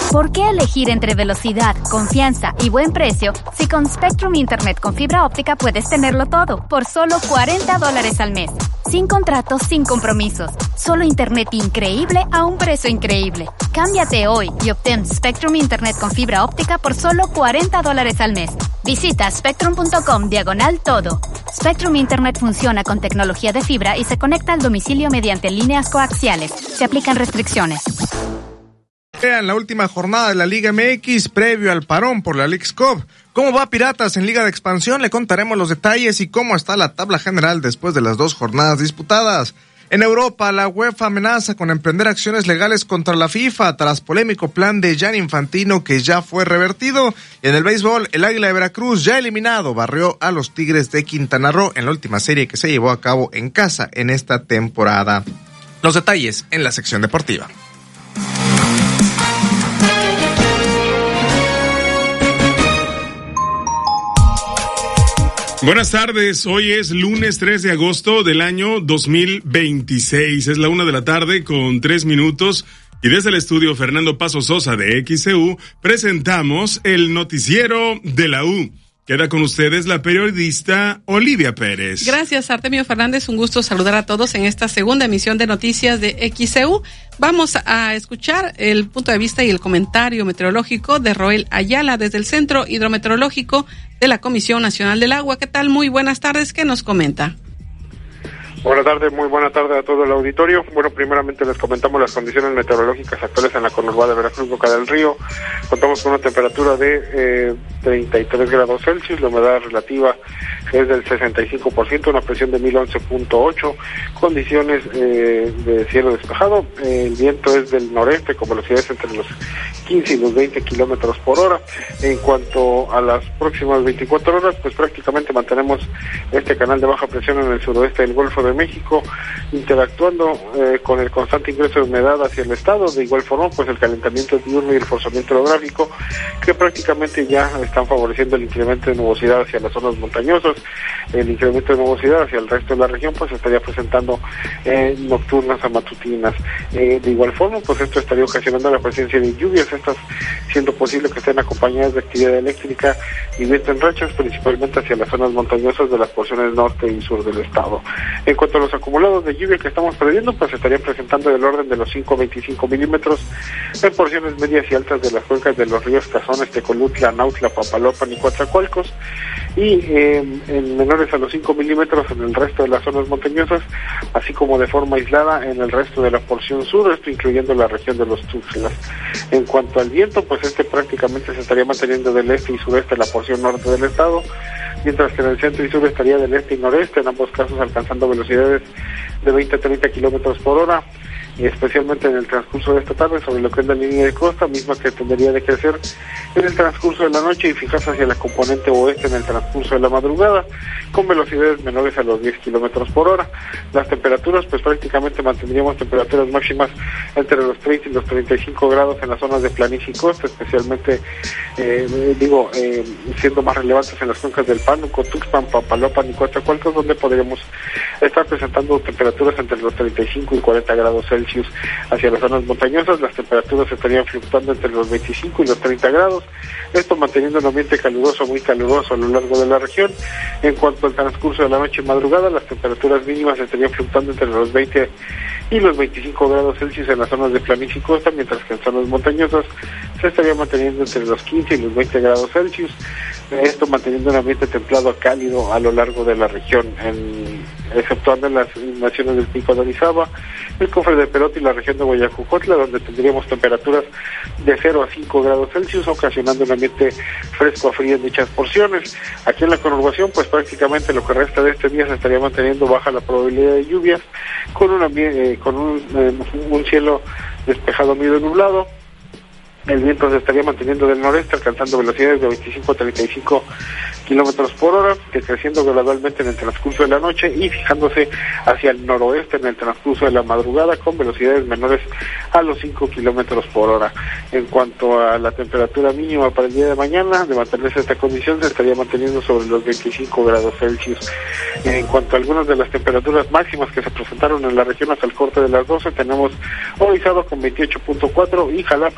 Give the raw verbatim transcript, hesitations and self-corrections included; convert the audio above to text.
¿Por qué elegir entre velocidad, confianza y buen precio si con Spectrum Internet con fibra óptica puedes tenerlo todo por solo cuarenta dólares al mes? Sin contratos, sin compromisos. Solo internet increíble a un precio increíble. Cámbiate hoy y obtén Spectrum Internet con fibra óptica por solo cuarenta dólares al mes. Visita spectrum.com diagonal todo. Spectrum Internet funciona con tecnología de fibra y se conecta al domicilio mediante líneas coaxiales. Se aplican restricciones. En la última jornada de la Liga M X, previo al parón por la Leagues Cup. ¿Cómo va Piratas en Liga de Expansión? Le contaremos los detalles y cómo está la tabla general después de las dos jornadas disputadas. En Europa, la UEFA amenaza con emprender acciones legales contra la FIFA tras polémico plan de Gianni Infantino que ya fue revertido. Y en el béisbol, el Águila de Veracruz, ya eliminado, barrió a los Tigres de Quintana Roo en la última serie que se llevó a cabo en casa en esta temporada. Los detalles en la sección deportiva. Buenas tardes, hoy es lunes tres de agosto del año dos mil veintiséis, es la una de la tarde con tres minutos y desde el estudio Fernando Paso Sosa de X C U presentamos el noticiero de la U. Queda con ustedes la periodista Olivia Pérez. Gracias, Artemio Fernández. Un gusto saludar a todos en esta segunda emisión de noticias de X C U. Vamos a escuchar el punto de vista y el comentario meteorológico de Roel Ayala desde el Centro Hidrometeorológico de la Comisión Nacional del Agua. ¿Qué tal? Muy buenas tardes. ¿Qué nos comenta? Buenas tardes, muy buena tarde a todo el auditorio. Bueno, primeramente les comentamos las condiciones meteorológicas actuales en la conurbada de Veracruz, Boca del Río. Contamos con una temperatura de eh, treinta y tres grados Celsius, la humedad relativa es del sesenta y cinco por ciento, una presión de mil once punto ocho, condiciones eh, de cielo despejado, eh, el viento es del noreste con velocidades entre los quince y los veinte kilómetros por hora. En cuanto a las próximas veinticuatro horas, pues prácticamente mantenemos este canal de baja presión en el suroeste del Golfo de México, interactuando eh, con el constante ingreso de humedad hacia el estado. De igual forma, pues el calentamiento diurno y el forzamiento orográfico, que prácticamente ya están favoreciendo el incremento de nubosidad hacia las zonas montañosas. El incremento de nubosidad hacia el resto de la región pues estaría presentando eh, nocturnas a matutinas. Eh, de igual forma, pues esto estaría ocasionando la presencia de lluvias, estas siendo posible que estén acompañadas de actividad eléctrica y viento en rachas, principalmente hacia las zonas montañosas de las porciones norte y sur del estado. En cuanto a los acumulados de lluvia que estamos previendo, pues estarían presentando del orden de los cinco a veinticinco milímetros en porciones medias y altas de las cuencas de los ríos Cazones, Tecolutla, Nautla, Papaloapan y Coatzacoalcos, y eh, en menores a los cinco milímetros en el resto de las zonas montañosas, así como de forma aislada en el resto de la porción sur, esto incluyendo la región de los Tuxtlas. En cuanto al viento, pues este prácticamente se estaría manteniendo del este y sureste en la porción norte del estado, mientras que en el centro y sur estaría del este y noreste, en ambos casos alcanzando velocidades de veinte a treinta kilómetros por hora, y especialmente en el transcurso de esta tarde sobre lo que es la línea de costa, misma que tendría de crecer en el transcurso de la noche y fijarse hacia la componente oeste en el transcurso de la madrugada, con velocidades menores a los diez kilómetros por hora. Las temperaturas, pues prácticamente mantendríamos temperaturas máximas entre los treinta y los treinta y cinco grados en las zonas de planicie y costa, especialmente, eh, digo, eh, siendo más relevantes en las cuencas del Pánuco, Tuxpan, Papaloapan y Coatzacoalcos, donde podríamos estar presentando temperaturas entre los treinta y cinco y cuarenta grados Celsius. Hacia las zonas montañosas, las temperaturas estarían fluctuando entre los veinticinco y los treinta grados, esto manteniendo un ambiente caluroso, muy caluroso a lo largo de la región. En cuanto al transcurso de la noche y madrugada, las temperaturas mínimas estarían fluctuando entre los veinte y los veinticinco grados Celsius en las zonas de planicie y costa, mientras que en zonas montañosas se estaría manteniendo entre los quince y los veinte grados Celsius, esto manteniendo un ambiente templado a cálido a lo largo de la región, en, exceptuando en las naciones del Pico de Orizaba, el Cofre de Perote y la región de Guayacujotla, donde tendríamos temperaturas de cero a cinco grados Celsius, ocasionando un ambiente fresco a frío en dichas porciones. Aquí en la conurbación, pues prácticamente lo que resta de este día se estaría manteniendo baja la probabilidad de lluvias, con, una, eh, con un, eh, un cielo despejado medio nublado. El viento se estaría manteniendo del noreste, alcanzando velocidades de veinticinco a treinta y cinco kilómetros por hora, decreciendo gradualmente en el transcurso de la noche y fijándose hacia el noroeste en el transcurso de la madrugada, con velocidades menores a los cinco kilómetros por hora. En cuanto a la temperatura mínima para el día de mañana, de mantenerse esta condición, se estaría manteniendo sobre los veinticinco grados Celsius. En cuanto a algunas de las temperaturas máximas que se presentaron en la región hasta el corte de las doce, tenemos Orizaba con veintiocho punto cuatro y Jalapa